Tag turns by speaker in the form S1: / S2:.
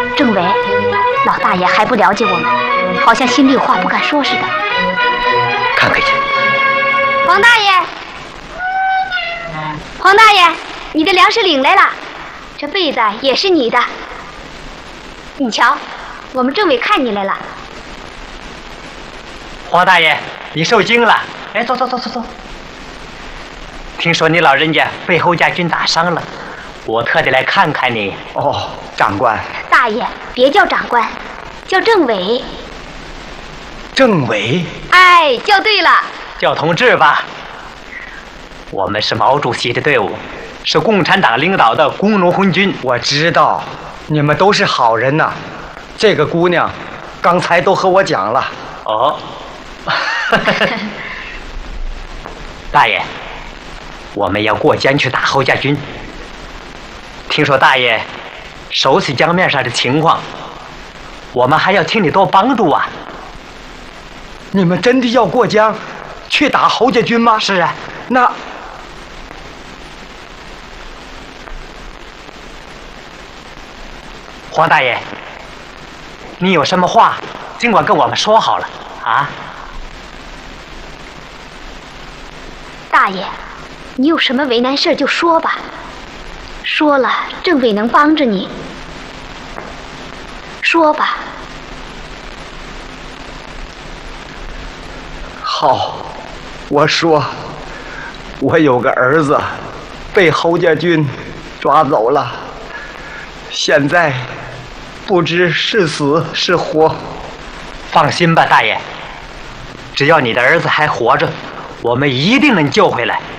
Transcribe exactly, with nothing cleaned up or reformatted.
S1: 政委，老大爷还不了解我们，好像心里有话不敢说似的。
S2: 看看去。
S1: 黄大爷，黄大爷，你的粮食领来了，这被子也是你的。你瞧，我们政委看你来了。
S2: 黄大爷，你受惊了。哎，走走走走走。听说你老人家被侯家军打伤了，我特地来看看你。
S3: 哦，长官。
S1: 大爷，别叫长官，叫政委。
S3: 政委？
S1: 哎，叫对了。
S2: 叫同志吧。我们是毛主席的队伍，是共产党领导的工农红军。
S3: 我知道，你们都是好人呐。这个姑娘，刚才都和我讲了。
S2: 哦。大爷，我们要过江去打侯家军。听说大爷熟悉江面上的情况，我们还要请你多帮助啊。
S3: 你们真的要过江去打侯家军吗？
S2: 是啊。
S3: 那
S2: 黄大爷，你有什么话尽管跟我们说好了啊。
S1: 大爷，你有什么为难事就说吧，说了政委能帮着你。说吧。
S3: 好，我说，我有个儿子被侯家军抓走了，现在不知是死是活。
S2: 放心吧，大爷，只要你的儿子还活着，我们一定能救回来。